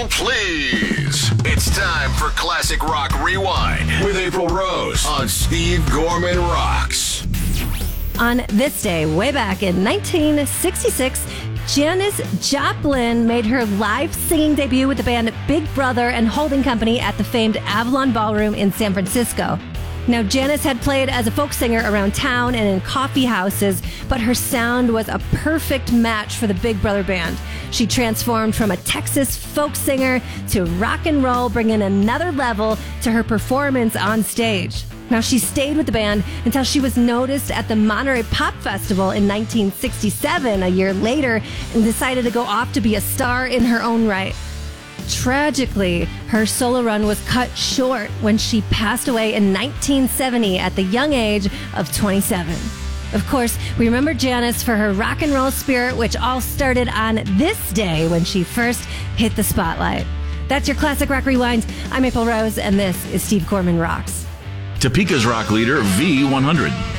Hold please. It's time for Classic Rock Rewind with April Rose on Steve Gorman Rocks. On this day, way back in 1966, Janis Joplin made her live singing debut with the band Big Brother and Holding Company at the famed Avalon Ballroom in San Francisco. Now, Janis had played as a folk singer around town and in coffee houses, but her sound was a perfect match for the Big Brother band. She transformed from a Texas folk singer to rock and roll, bringing another level to her performance on stage. Now, she stayed with the band until she was noticed at the Monterey Pop Festival in 1967, a year later, and decided to go off to be a star in her own right. Tragically, her solo run was cut short when she passed away in 1970 at the young age of 27. Of course, we remember Janis for her rock and roll spirit, which all started on this day when she first hit the spotlight. That's your Classic Rock Rewind. I'm April Rose, and this is Steve Gorman Rocks. Topeka's rock leader, V100.